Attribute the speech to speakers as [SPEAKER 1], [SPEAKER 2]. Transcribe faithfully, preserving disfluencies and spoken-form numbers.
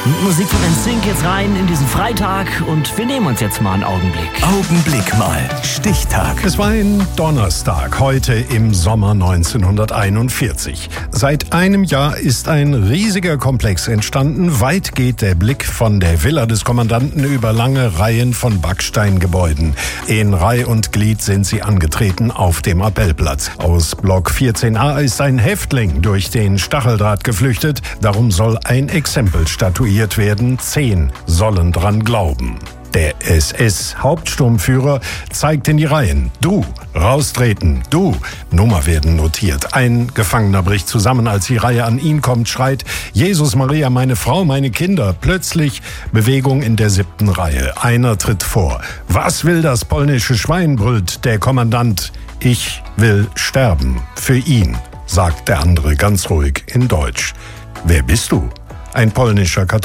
[SPEAKER 1] Mit Musik von N Sync jetzt rein in diesen Freitag und wir nehmen uns jetzt mal einen Augenblick.
[SPEAKER 2] Augenblick mal. Stichtag.
[SPEAKER 3] Es war ein Donnerstag, heute im Sommer neunzehnhunderteinundvierzig. Seit einem Jahr ist ein riesiger Komplex entstanden. Weit geht der Blick von der Villa des Kommandanten über lange Reihen von Backsteingebäuden. In Reih und Glied sind sie angetreten auf dem Appellplatz. Aus Block vierzehn a ist ein Häftling durch den Stacheldraht geflüchtet. Darum soll ein Exempel statuiert werden. Zehn sollen dran glauben. Der S S-Hauptsturmführer zeigt in die Reihen. Du, raustreten, du. Nummer werden notiert. Ein Gefangener bricht zusammen, als die Reihe an ihn kommt, schreit: Jesus Maria, meine Frau, meine Kinder. Plötzlich Bewegung in der siebten Reihe. Einer tritt vor. Was will das polnische Schwein, brüllt der Kommandant. Ich will sterben. Für ihn, sagt der andere ganz ruhig in Deutsch. Wer bist du? Ein polnischer Katholik.